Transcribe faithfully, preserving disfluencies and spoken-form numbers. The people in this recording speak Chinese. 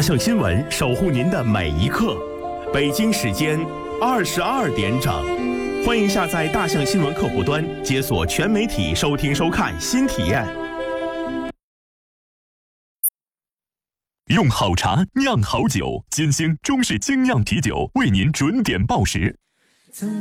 大象新闻守护您的每一刻。北京时间二十二点整，欢迎下载大象新闻客户端，解锁全媒体收听收看新体验。 用好茶酿好酒，金星中式精酿啤酒为您准点报时。